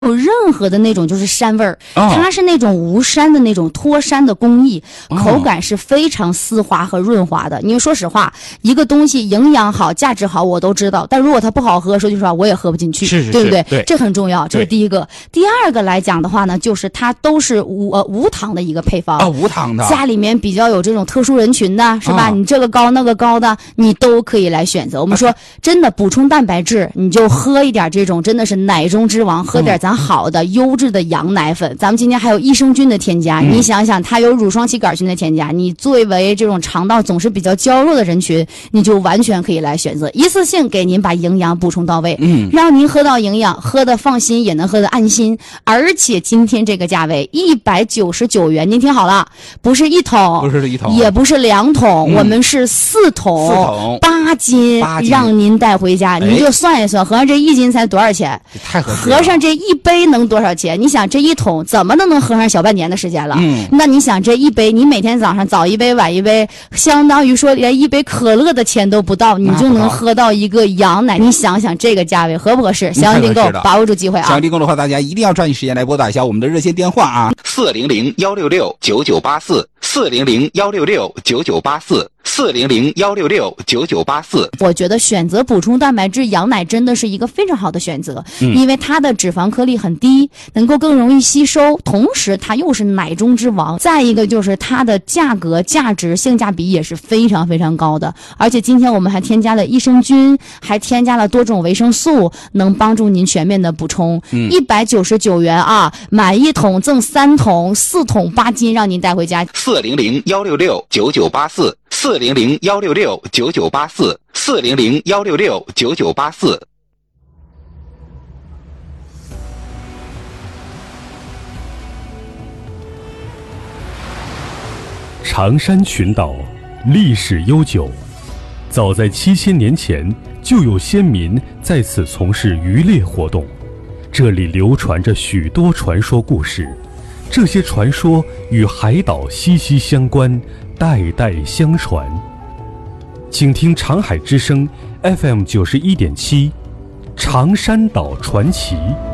有任何的那种就是膻味儿，它是那种无膻的那种脱膻的工艺，口感是非常丝滑和润滑的。因为说实话，一个东西营养好、价值好我都知道，但如果它不好喝，说句实话我也喝不进去，对不对？ 对， 这很重要，这是第一个。第二个来讲的话呢，就是它都是无糖的一个配方啊， 无糖的。 家里面比较有这种特殊人群的，是吧？你这个高那个高的，你都可以来选择。我们说真的，补充蛋白质，你就喝一点这种真的是奶中之王，喝点咱好的优质的羊奶粉。咱们今天还有益生菌的添加，你想想它有乳双歧杆菌的添加，你作为这种肠道总是比较娇弱的人群，你就完全可以来选择，一次性给您把营养补充到位，让您喝到营养，喝的放心也能喝的安心。而且今天这个价位199元，您听好了，不是一桶， 不是一桶， 也不是2桶，我们是4桶8斤，让您带回家，您就算一算，合上这1斤才多少钱？ 太合适了。 合上这1杯能多少钱？你想这1桶怎么都能喝上小半年的时间了。那你想这1杯，你每天早上早一杯晚一杯，相当于说连1杯可乐的钱都不到，你就能喝到一个羊奶。你想想这个价位合不合适？详情订购，把握住机会啊！ 详情订购的话，大家一定要抓紧时间来拨打一下我们的热线电话啊，400-166-9984，400-166-9984，400-166-9984。 我觉得选择补充蛋白质羊奶真的是一个非常好的选择，因为它的脂肪颗粒很低，能够更容易吸收，同时它又是奶中之王。再一个就是它的价格、价值、性价比也是非常非常高的。而且今天我们还添加了益生菌，还添加了多种维生素，能帮助您全面的补充。199元啊，买1桶赠3桶，4桶8斤，让您带回家。 400-166-9984，400-166-9984，400-166-9984。 长山群岛历史悠久，早在7000年前就有先民在此从事渔猎活动，这里流传着许多传说故事，这些传说与海岛息息相关，代代相传。请听长海之声 FM91.7，长山岛传奇。